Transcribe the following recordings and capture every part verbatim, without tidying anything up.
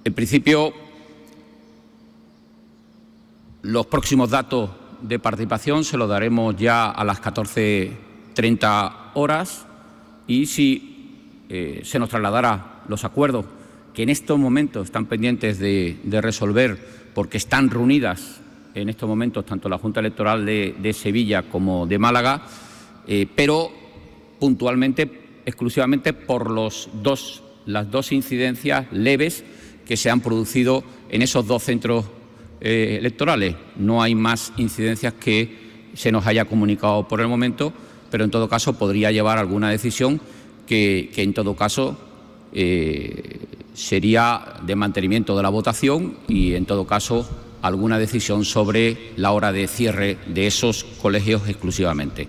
En principio, los próximos datos de participación se los daremos ya a las catorce treinta horas y si eh, se nos trasladara los acuerdos que en estos momentos están pendientes de, de resolver porque están reunidas en estos momentos tanto la Junta Electoral de, de Sevilla como de Málaga, eh, pero puntualmente, exclusivamente por los dos, las dos incidencias leves que se han producido en esos dos centros eh, electorales. No hay más incidencias que se nos haya comunicado por el momento, pero en todo caso podría llevar alguna decisión que, que en todo caso eh, sería de mantenimiento de la votación y en todo caso alguna decisión sobre la hora de cierre de esos colegios exclusivamente.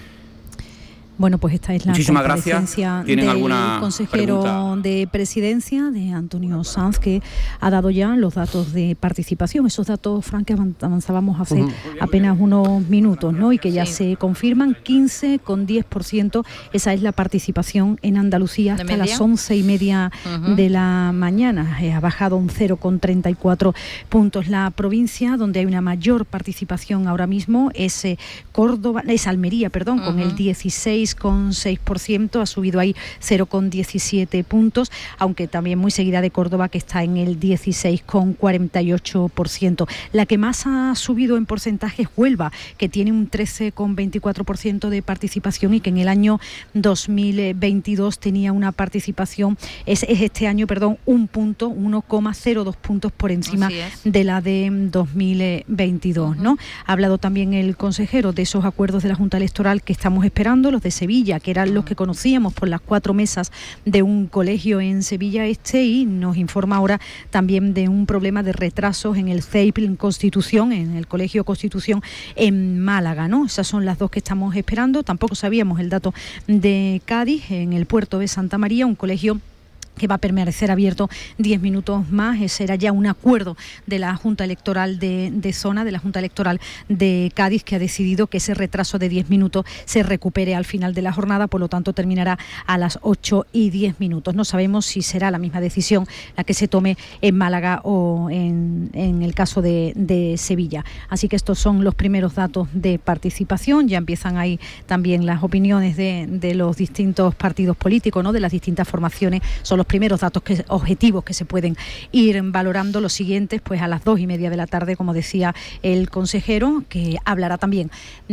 Bueno, pues esta es la Muchísimas comparecencia gracias. ¿Tienen del alguna consejero pregunta? de Presidencia, de Antonio Sanz, que ha dado ya los datos de participación. Esos datos, Fran, que avanzábamos hace uh-huh. apenas unos minutos, ¿no? Y que ya sí. se confirman, quince coma diez por ciento. Esa es la participación en Andalucía hasta las once y media uh-huh. de la mañana. Eh, ha bajado un cero coma treinta y cuatro puntos. La provincia donde hay una mayor participación ahora mismo es eh, Córdoba, es Almería, perdón, uh-huh. con el dieciséis coma seis por ciento, ha subido ahí cero coma diecisiete puntos, aunque también muy seguida de Córdoba, que está en el dieciséis coma cuarenta y ocho por ciento. La que más ha subido en porcentaje es Huelva, que tiene un trece coma veinticuatro por ciento de participación y que en el año dos mil veintidós tenía una participación, es, es este año, perdón, un punto, uno coma cero dos puntos por encima de la de dos mil veintidós, ¿no? Ha hablado también el consejero de esos acuerdos de la Junta Electoral que estamos esperando, los de Sevilla, que eran los que conocíamos por las cuatro mesas de un colegio en Sevilla Este, y nos informa ahora también de un problema de retrasos en el C E I P en Constitución, en el Colegio Constitución en Málaga, ¿no? Esas son las dos que estamos esperando. Tampoco sabíamos el dato de Cádiz, en el puerto de Santa María, un colegio que va a permanecer abierto diez minutos más. Ese era ya un acuerdo de la Junta Electoral de, de Zona, de la Junta Electoral de Cádiz, que ha decidido que ese retraso de diez minutos se recupere al final de la jornada, por lo tanto terminará a las ocho y diez minutos. No sabemos si será la misma decisión la que se tome en Málaga o en, en el caso de, de Sevilla. Así que estos son los primeros datos de participación. Ya empiezan ahí también las opiniones de, de los distintos partidos políticos, ¿no? De las distintas formaciones. Son los primeros datos que, objetivos que se pueden ir valorando. Los siguientes, pues a las dos y media de la tarde, como decía el consejero, que hablará también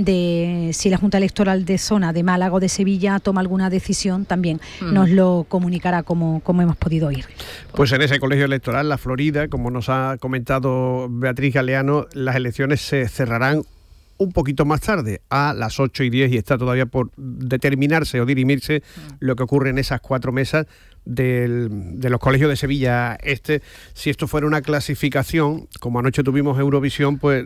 de si la Junta Electoral de Zona de Málaga o de Sevilla toma alguna decisión, también mm. nos lo comunicará como, como hemos podido oír. Pues en ese colegio electoral, la Florida, como nos ha comentado Beatriz Galeano, las elecciones se cerrarán un poquito más tarde, a las ocho y diez, y está todavía por determinarse o dirimirse lo que ocurre en esas cuatro mesas del, de los colegios de Sevilla Este. Si esto fuera una clasificación, como anoche tuvimos Eurovisión, pues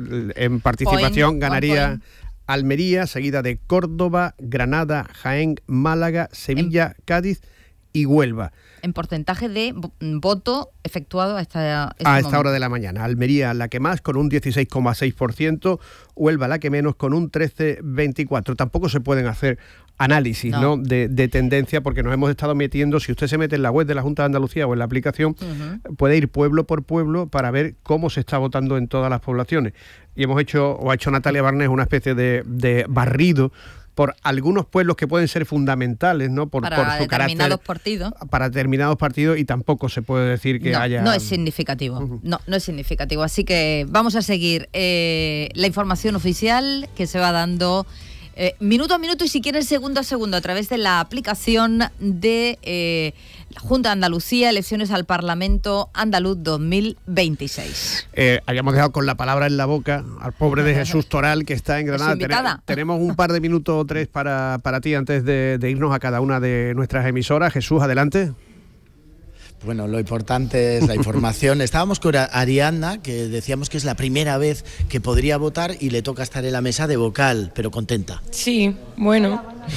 en participación point, ganaría point. Almería, seguida de Córdoba, Granada, Jaén, Málaga, Sevilla, en... Cádiz y Huelva. En porcentaje de voto efectuado a esta, este a esta hora de la mañana. Almería la que más, con un dieciséis coma seis por ciento, Huelva la que menos, con un trece coma veinticuatro por ciento. Tampoco se pueden hacer análisis no. ¿no? de, de tendencia, porque nos hemos estado metiendo, si usted se mete en la web de la Junta de Andalucía o en la aplicación, uh-huh. puede ir pueblo por pueblo para ver cómo se está votando en todas las poblaciones. Y hemos hecho, o ha hecho Natalia Barnés, una especie de, de barrido por algunos pueblos que pueden ser fundamentales, ¿no? Por, para por su determinados carácter, partidos. Para determinados partidos, y tampoco se puede decir que no, haya... No es significativo, uh-huh. no, no es significativo. Así que vamos a seguir eh, la información oficial que se va dando eh, minuto a minuto, y si quieren segundo a segundo, a través de la aplicación de eh, la Junta de Andalucía, elecciones al Parlamento Andaluz dos mil veintiséis. Eh, habíamos dejado con la palabra en la boca al pobre de Jesús Toral, que está en Granada. Ten- tenemos un par de minutos o tres para, para ti antes de, de irnos a cada una de nuestras emisoras. Jesús, adelante. Bueno, lo importante es la información. Estábamos con Ariadna, que decíamos que es la primera vez que podría votar y le toca estar en la mesa de vocal, pero contenta. Sí, bueno.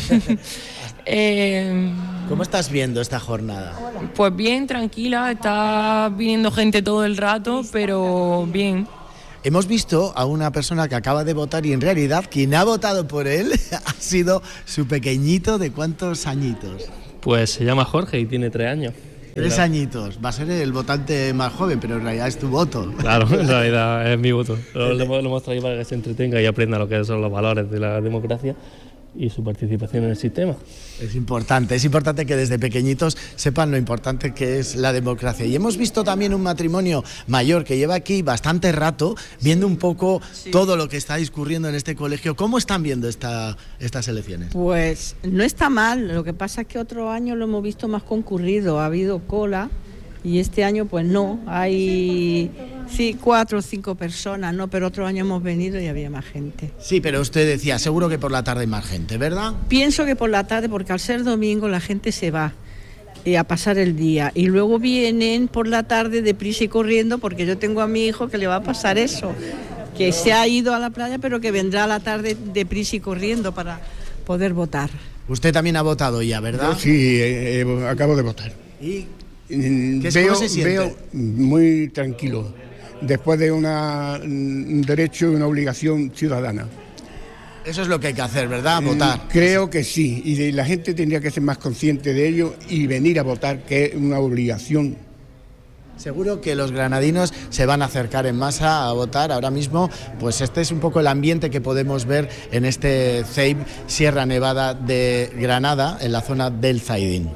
eh, ¿Cómo estás viendo esta jornada? Pues bien, tranquila, está viniendo gente todo el rato, pero bien. Hemos visto a una persona que acaba de votar y en realidad quien ha votado por él ha sido su pequeñito de ¿cuántos añitos? Pues se llama Jorge y tiene tres años. Tres añitos, va a ser el votante más joven, pero en realidad es tu voto. Claro, en realidad es mi voto. Lo, lo, lo hemos traído para que se entretenga y aprenda lo que son los valores de la democracia y su participación en el sistema. Es importante, es importante que desde pequeñitos sepan lo importante que es la democracia. Y hemos visto también un matrimonio mayor que lleva aquí bastante rato viendo un poco sí. todo lo que está discurriendo en este colegio. ¿Cómo están viendo esta, estas elecciones? Pues no está mal, lo que pasa es que otro año lo hemos visto más concurrido, ha habido cola y este año pues no, hay sí cuatro o cinco personas, no, pero otro año hemos venido y había más gente. Sí, pero usted decía, seguro que por la tarde hay más gente, ¿verdad? Pienso que por la tarde, porque al ser domingo la gente se va eh, a pasar el día y luego vienen por la tarde deprisa y corriendo, porque yo tengo a mi hijo que le va a pasar eso, que se ha ido a la playa pero que vendrá a la tarde deprisa y corriendo para poder votar. Usted también ha votado ya, ¿verdad? Yo sí, eh, eh, acabo de votar. ¿Y ¿Qué veo, se siente? Veo muy tranquilo, después de una, un derecho y una obligación ciudadana. Eso es lo que hay que hacer, ¿verdad? Votar. Creo que sí, y de, la gente tendría que ser más consciente de ello y venir a votar, que es una obligación. Seguro que los granadinos se van a acercar en masa a votar ahora mismo, pues este es un poco el ambiente que podemos ver en este C E I B Sierra Nevada de Granada, en la zona del Zaidín.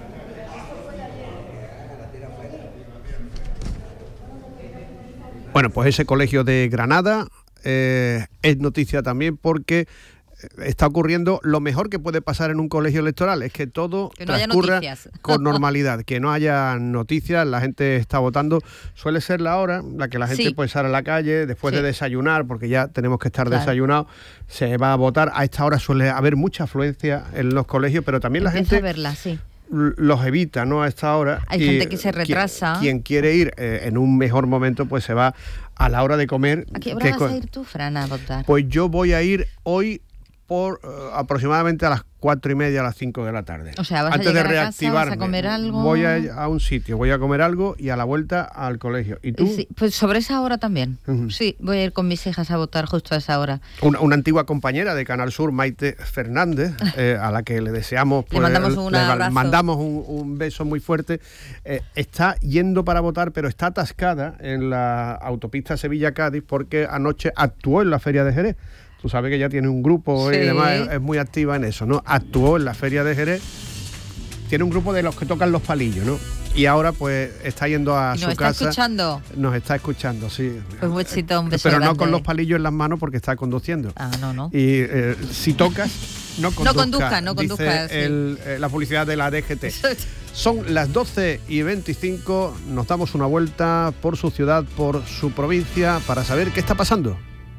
Bueno, pues ese colegio de Granada eh, es noticia también porque está ocurriendo lo mejor que puede pasar en un colegio electoral, es que todo que no transcurra con normalidad, que no haya noticias, la gente está votando, suele ser la hora, la que la gente sí. puede salir a la calle después sí. de desayunar, porque ya tenemos que estar claro. desayunados, se va a votar, a esta hora suele haber mucha afluencia en los colegios, pero también Empieza la gente... a verla, sí. los evita, ¿no? A esta hora. Hay y gente que se retrasa. Quien, quien quiere ir eh, en un mejor momento, pues se va a la hora de comer. ¿A qué hora vas a ir tú, Fran, a votar? Pues yo voy a ir hoy por uh, aproximadamente a las cuatro y media, a las cinco de la tarde. O sea, vas Antes a llegar de reactivarme, a casa, vas a comer algo. Voy a, a un sitio, voy a comer algo y a la vuelta al colegio. ¿Y tú? Sí, pues sobre esa hora también. Uh-huh. Sí, voy a ir con mis hijas a votar justo a esa hora. Una, una antigua compañera de Canal Sur, Maite Fernández, eh, a la que le deseamos... Pues, le mandamos un le abrazo. mandamos un, un beso muy fuerte. Eh, está yendo para votar, pero está atascada en la autopista Sevilla-Cádiz porque anoche actuó en la Feria de Jerez. Tú sabes que ella tiene un grupo sí. y demás, es, es muy activa en eso, ¿no? Actuó en la Feria de Jerez, tiene un grupo de los que tocan los palillos, ¿no? Y ahora pues está yendo a su casa. ¿Nos está escuchando? Nos está escuchando, sí. Pues un besito, un beso Pero grande. No con los palillos en las manos porque está conduciendo. Ah, no, no. Y eh, si tocas, no conduzca. No conduzca, no conduzca. Dice el, sí. eh, la publicidad de la D G T. Son las doce y veinticinco, nos damos una vuelta por su ciudad, por su provincia, para saber qué está pasando.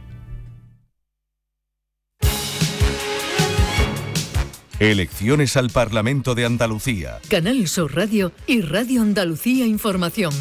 Elecciones al Parlamento de Andalucía. Canal Sur Radio y Radio Andalucía Información.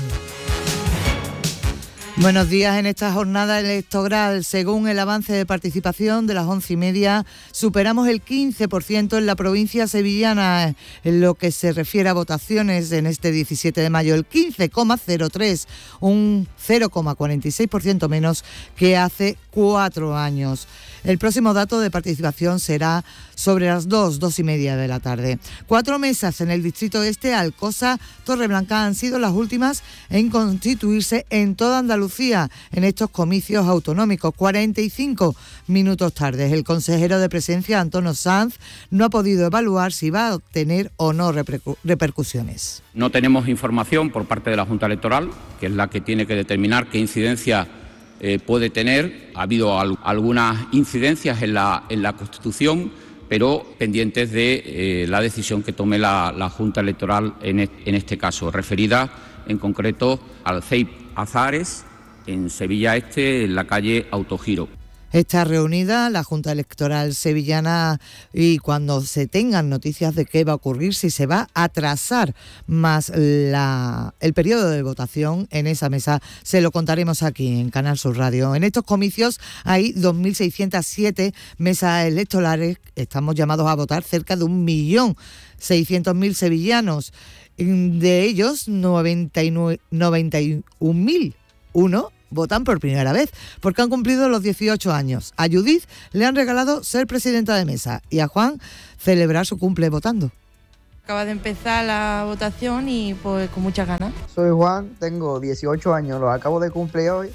Buenos días. En esta jornada electoral, según el avance de participación de las once y media, superamos el quince por ciento en la provincia sevillana, en lo que se refiere a votaciones en este diecisiete de mayo, el quince coma cero tres, un cero coma cuarenta y seis por ciento menos que hace cuatro años. El próximo dato de participación será sobre las dos, dos y media de la tarde. Cuatro mesas en el distrito este, Alcosa, Torreblanca, han sido las últimas en constituirse en toda Andalucía en estos comicios autonómicos. cuarenta y cinco minutos tarde. El consejero de Presencia, Antonio Sanz, no ha podido evaluar si va a tener o no repercu- repercusiones. No tenemos información por parte de la Junta Electoral, que es la que tiene que determinar qué incidencia Eh, puede tener. Ha habido al, algunas incidencias en la, en la Constitución, pero pendientes de eh, la decisión que tome la, la Junta Electoral en, et, en este caso, referida en concreto al C E I B Azahares, en Sevilla Este, en la calle Autogiro. Está reunida la Junta Electoral sevillana y cuando se tengan noticias de qué va a ocurrir, si se va a atrasar más la, el periodo de votación en esa mesa, se lo contaremos aquí en Canal Sur Radio. En estos comicios hay dos mil seiscientas siete mesas electorales. Estamos llamados a votar cerca de un millón seiscientos mil sevillanos. De ellos, noventa y un mil uno votan por primera vez, porque han cumplido los dieciocho años. A Judith le han regalado ser presidenta de mesa y a Juan celebrar su cumple votando. Acaba de empezar la votación y pues con muchas ganas. Soy Juan, tengo dieciocho años, los acabo de cumplir hoy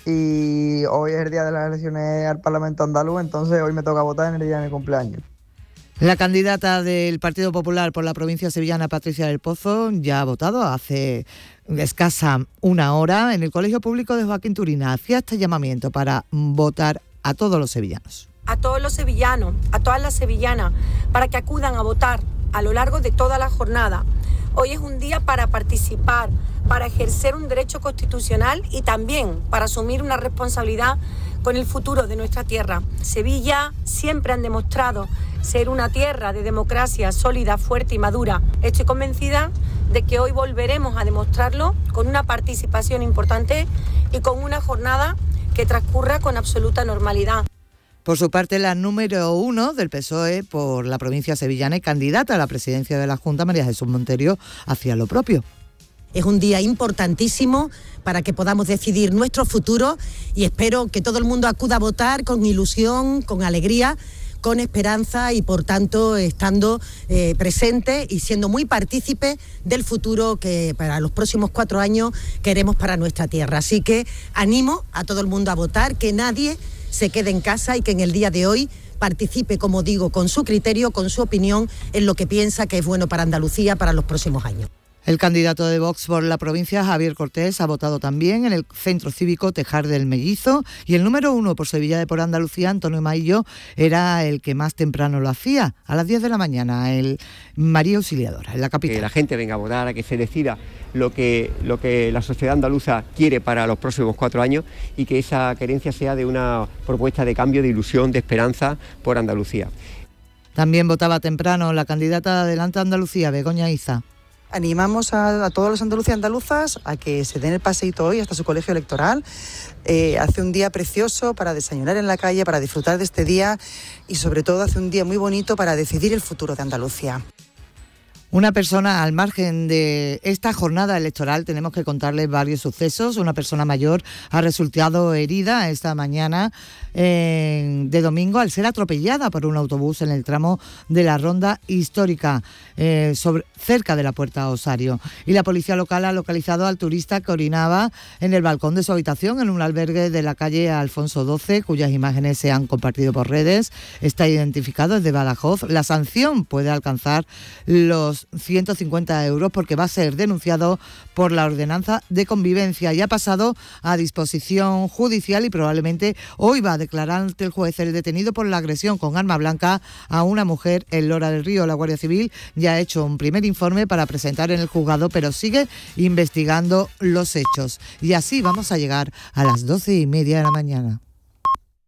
y hoy es el día de las elecciones al Parlamento andaluz, entonces hoy me toca votar en el día de mi cumpleaños. La candidata del Partido Popular por la provincia sevillana, Patricia del Pozo, ya ha votado hace escasa una hora en el Colegio Público de Joaquín Turina. Hacía este llamamiento para votar a todos los sevillanos. A todos los sevillanos, a todas las sevillanas, para que acudan a votar a lo largo de toda la jornada. Hoy es un día para participar, para ejercer un derecho constitucional y también para asumir una responsabilidad con el futuro de nuestra tierra. Sevilla siempre han demostrado ser una tierra de democracia sólida, fuerte y madura. Estoy convencida de que hoy volveremos a demostrarlo con una participación importante y con una jornada que transcurra con absoluta normalidad. Por su parte, la número uno del P S O E por la provincia sevillana y candidata a la presidencia de la Junta, María Jesús Monterio, hacía lo propio. Es un día importantísimo para que podamos decidir nuestro futuro y espero que todo el mundo acuda a votar con ilusión, con alegría, con esperanza y por tanto estando eh, presente y siendo muy partícipe del futuro que para los próximos cuatro años queremos para nuestra tierra. Así que animo a todo el mundo a votar, que nadie se quede en casa y que en el día de hoy participe, como digo, con su criterio, con su opinión en lo que piensa que es bueno para Andalucía para los próximos años. El candidato de Vox por la provincia, Javier Cortés, ha votado también en el Centro Cívico Tejar del Mellizo y el número uno por Sevilla de por Andalucía, Antonio Maillo, era el que más temprano lo hacía, a las diez de la mañana, el María Auxiliadora, en la capital. Que la gente venga a votar, a que se decida lo que, lo que la sociedad andaluza quiere para los próximos cuatro años y que esa querencia sea de una propuesta de cambio, de ilusión, de esperanza por Andalucía. También votaba temprano la candidata de Adelante Andalucía, Begoña Iza. Animamos a, a todos los andaluces y andaluzas a que se den el paseíto hoy hasta su colegio electoral. Eh, hace un día precioso para desayunar en la calle, para disfrutar de este día y sobre todo hace un día muy bonito para decidir el futuro de Andalucía. Una persona, al margen de esta jornada electoral, tenemos que contarles varios sucesos. Una persona mayor ha resultado herida esta mañana eh, de domingo al ser atropellada por un autobús en el tramo de la ronda histórica, eh, sobre, cerca de la Puerta Osario. Y la policía local ha localizado al turista que orinaba en el balcón de su habitación en un albergue de la calle Alfonso doce, cuyas imágenes se han compartido por redes. Está identificado desde Badajoz. La sanción puede alcanzar los ciento cincuenta euros porque va a ser denunciado por la ordenanza de convivencia y ha pasado a disposición judicial y probablemente hoy va a declarar ante el juez el detenido por la agresión con arma blanca a una mujer en Lora del Río. La Guardia Civil ya ha hecho un primer informe para presentar en el juzgado, pero sigue investigando los hechos. Y así vamos a llegar a las doce y media de la mañana.